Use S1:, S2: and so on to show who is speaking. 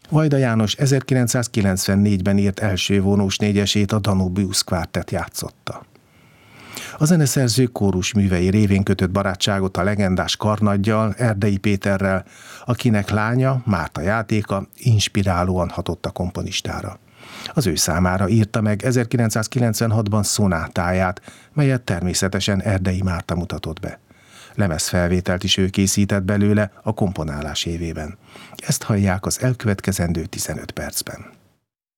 S1: Vajda János 1994-ben írt első vonós négyesét, a Danubius Quartet játszotta. A zeneszerző kórus művei révén kötött barátságot a legendás karnaggyal, Erdei Péterrel, akinek lánya, Márta játéka inspirálóan hatott a komponistára. Az ő számára írta meg 1996-ban szonátáját, melyet természetesen Erdei Márta mutatott be. Lemezfelvételt is ő készített belőle a komponálás évében. Ezt hallják az elkövetkezendő 15 percben.